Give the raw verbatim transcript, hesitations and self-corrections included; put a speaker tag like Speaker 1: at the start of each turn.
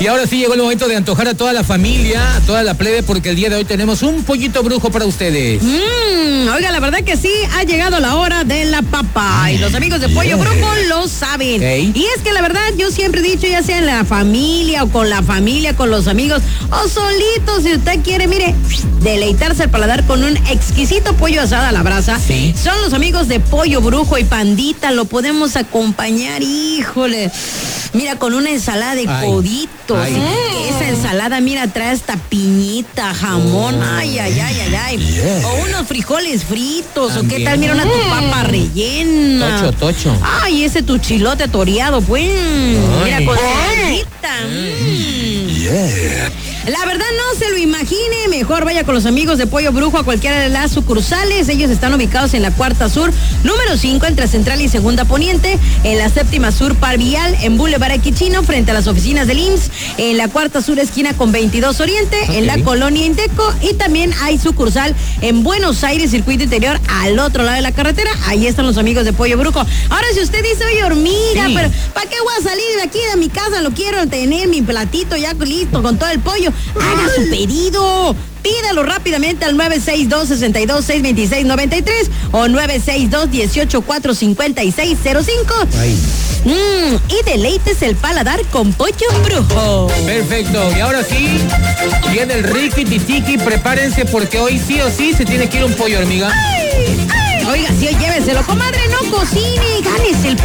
Speaker 1: Y ahora sí llegó el momento de antojar a toda la familia, a toda la plebe, porque el día de hoy tenemos un pollito brujo para ustedes.
Speaker 2: Mmm, oiga, la verdad que sí, ha llegado la hora de la papa. Y los amigos de Pollo Brujo lo saben.
Speaker 1: Okay.
Speaker 2: Y es que la verdad, yo siempre he dicho, ya sea en la familia o con la familia, con los amigos, o solito, si usted quiere, mire, deleitarse al paladar con un exquisito pollo asado a la brasa.
Speaker 1: Sí.
Speaker 2: Son los amigos de Pollo Brujo y Pandita, lo podemos acompañar, híjole. Mira, con una ensalada de
Speaker 1: Ay.
Speaker 2: coditos.
Speaker 1: Ay.
Speaker 2: ¿Eh? Esa ensalada, mira, trae esta piñita, jamón, oh. ay, ay, ay, ay, ay. Yeah. O unos frijoles fritos, también. O qué tal, mira, una tu papa rellena.
Speaker 1: Tocho, tocho.
Speaker 2: Ay, ese tu chilote toreado, pues. Ay. Mira, con cebollita. Mm. Yeah. La verdad no se lo imagine, mejor vaya con los amigos de Pollo Brujo a cualquiera de las sucursales. Ellos están ubicados en la Cuarta Sur, número cinco, entre Central y Segunda Poniente, en la Séptima Sur Parvial, en Boulevard Equichino, frente a las oficinas del I M S S, en la Cuarta Sur esquina con veintidós Oriente, okay. En la Colonia Indeco, y también hay sucursal en Buenos Aires, Circuito Interior, al otro lado de la carretera. Ahí están los amigos de Pollo Brujo. Ahora, si usted dice, oye, hormiga, sí. pero ¿para qué voy a salir de aquí de mi casa? Lo quiero tener mi platito ya listo con todo el pollo. Haga su pedido. Pídalo rápidamente al nueve seis dos, seis dos, seis dos seis, nueve tres o nueve seis dos, uno ocho, cuatro cinco seis cero cinco. Mm, y deleites el paladar con Pollo Brujo.
Speaker 1: Perfecto. Y ahora sí, viene el Ricky Titiki. Prepárense porque hoy sí o sí se tiene que ir un pollo hormiga.
Speaker 2: Ay, ay. Oiga, sí, lléveselo, comadre, no cocine, gánese el